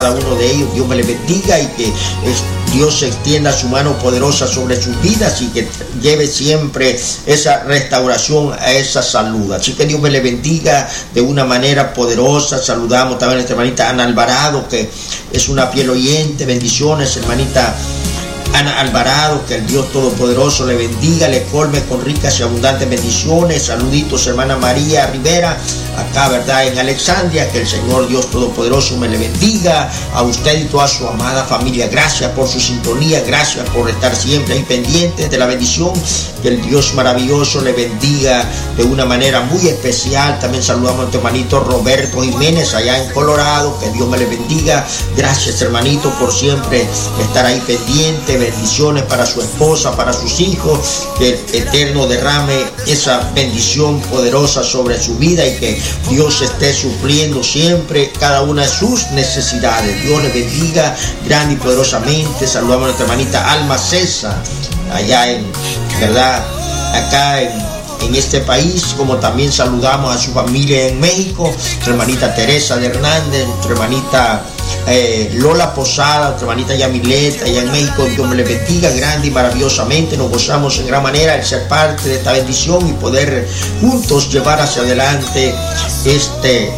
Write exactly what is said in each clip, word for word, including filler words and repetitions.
cada uno de ellos. Dios me les bendiga y que es, Dios extienda su mano poderosa sobre sus vidas y que lleve siempre esa restauración a esa salud. Así que Dios me le bendiga de una manera poderosa. Saludamos también a nuestra hermanita Ana Alvarado, que es una fiel oyente. Bendiciones, hermanita Ana Alvarado, que el Dios Todopoderoso le bendiga, le colme con ricas y abundantes bendiciones. Saluditos, hermana María Rivera, acá, ¿verdad?, en Alexandria. Que el Señor Dios Todopoderoso me le bendiga a usted y toda su amada familia. Gracias por su sintonía, gracias por estar siempre ahí pendientes de la bendición. Que el Dios maravilloso le bendiga de una manera muy especial. También saludamos a nuestro hermanito Roberto Jiménez allá en Colorado. Que Dios me le bendiga. Gracias, hermanito, por siempre estar ahí pendiente. Bendiciones para su esposa, para sus hijos. Que el Eterno derrame esa bendición poderosa sobre su vida y que Dios esté supliendo siempre cada una de sus necesidades. Dios le bendiga grande y poderosamente. Saludamos a nuestra hermanita Alma César allá en, ¿verdad?, acá en en este país, como también saludamos a su familia en México, nuestra hermanita Teresa de Hernández, nuestra hermanita eh, Lola Posada, nuestra hermanita Yamileta allá en México. Dios me les bendiga grande y maravillosamente. Nos gozamos en gran manera el ser parte de esta bendición y poder juntos llevar hacia adelante este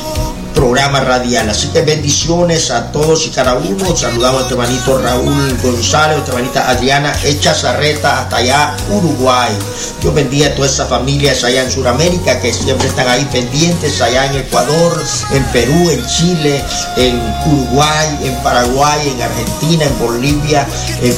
programa radial. Así que bendiciones a todos y cada uno. Saludamos a nuestro hermanito Raúl González, a nuestra hermanita Adriana Echazarreta hasta allá Uruguay. Dios bendiga a todas esas familias allá en Sudamérica que siempre están ahí pendientes, allá en Ecuador, en Perú, en Chile, en Uruguay, en Paraguay, en Argentina, en Bolivia, en,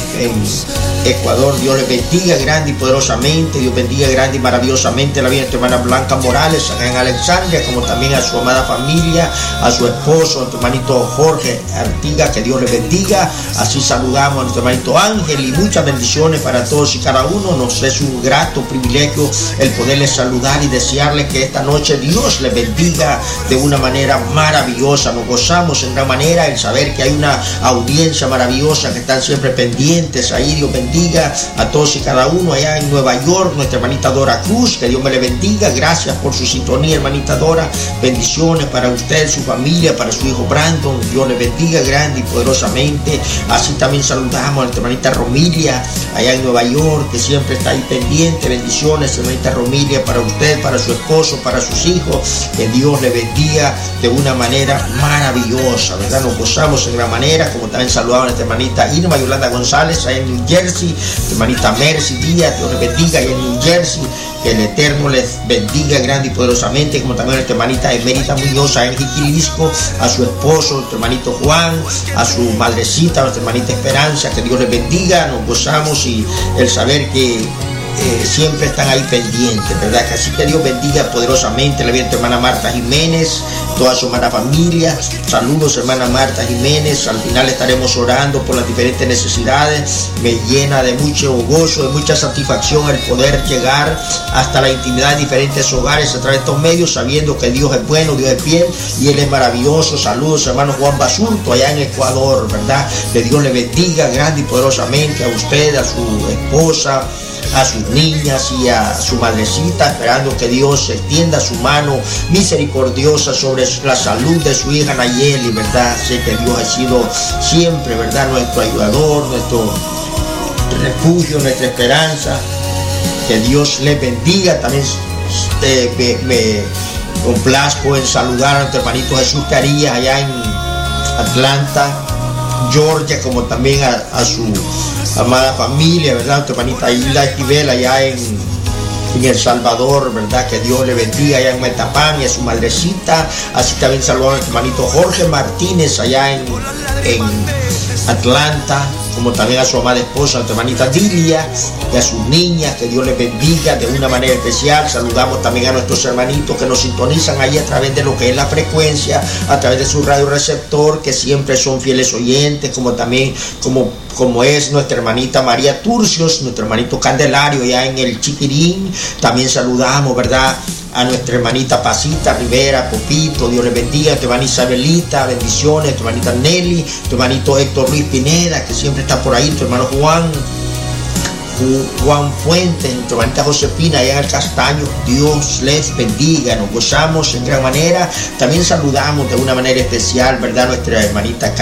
en Ecuador. Dios les bendiga grande y poderosamente. Dios bendiga grande y maravillosamente a la vida de nuestra hermana Blanca Morales acá en Alexandria, como también a su amada familia, a su esposo, a nuestro hermanito Jorge Artiga. Que Dios les bendiga. Así saludamos a nuestro hermanito Ángel y muchas bendiciones para todos y cada uno. Nos es un grato privilegio el poderles saludar y desearles que esta noche Dios les bendiga de una manera maravillosa. Nos gozamos en gran manera el saber que hay una audiencia maravillosa que están siempre pendientes ahí. Dios bendiga a todos y cada uno allá en Nueva York, nuestra hermanita Dora Cruz. Que Dios me le bendiga. Gracias por su sintonía, hermanita Dora. Bendiciones para usted, su familia, para su hijo Brandon. Dios le bendiga grande y poderosamente. Así también saludamos a nuestra hermanita Romilia allá en Nueva York, que siempre está ahí pendiente. Bendiciones, hermanita Romilia, para usted, para su esposo, para sus hijos. Que Dios le bendiga de una manera maravillosa, ¿verdad? Nos gozamos en gran manera. Como también saludamos a nuestra hermanita Irma Yolanda González allá en New Jersey, nuestra hermanita Mercy Díaz. Dios le bendiga allá en New Jersey. Que el Eterno les bendiga grande y poderosamente, como también a nuestra hermanita Emerita Muñoz en Jiquilisco, a su esposo, nuestro hermanito Juan, a su madrecita, a nuestra hermanita Esperanza. Que Dios les bendiga. Nos gozamos y el saber que Eh, siempre están ahí pendientes, ¿verdad? Así que Dios bendiga poderosamente la vida de tu hermana Marta Jiménez, toda su hermana familia. Saludos, hermana Marta Jiménez. Al final estaremos orando por las diferentes necesidades. Me llena de mucho gozo, de mucha satisfacción el poder llegar hasta la intimidad de diferentes hogares a través de estos medios, sabiendo que Dios es bueno, Dios es fiel y Él es maravilloso. Saludos, hermano Juan Basurto allá en Ecuador, ¿verdad? Que Dios le bendiga grande y poderosamente a usted, a su esposa, a sus niñas y a su madrecita, esperando que Dios extienda su mano misericordiosa sobre la salud de su hija Nayeli, ¿verdad? Sé que Dios ha sido siempre, ¿verdad?, nuestro ayudador, nuestro refugio, nuestra esperanza. Que Dios les bendiga. También eh, me, me complazco en saludar a nuestro hermanito Jesús Carías allá en Atlanta, Georgia, como también a, a su amada familia, ¿verdad? Nuestra hermanita Hilda Esquivel allá en, en El Salvador, ¿verdad? Que Dios le bendiga allá en Metapán y a su madrecita. Así también saludamos a nuestro hermanito Jorge Martínez allá en, en Atlanta, como también a su amada esposa, a nuestra hermanita Dilia, y a sus niñas. Que Dios les bendiga de una manera especial. Saludamos también a nuestros hermanitos que nos sintonizan ahí a través de lo que es la frecuencia, a través de su radio receptor, que siempre son fieles oyentes, como también como, como es nuestra hermanita María Turcios, nuestro hermanito Candelario ya en el Chiquirín. También saludamos, ¿verdad?, a nuestra hermanita Pasita Rivera, Popito. Dios les bendiga. A tu hermana Isabelita, bendiciones. A tu hermanita Nelly, tu hermanito Héctor Luis Pineda, que siempre está por ahí. Tu hermano Juan Juan Fuentes, tu hermanita Josefina allá en el Castaño. Dios les bendiga. Nos gozamos en gran manera. También saludamos de una manera especial, ¿verdad?, nuestra hermanita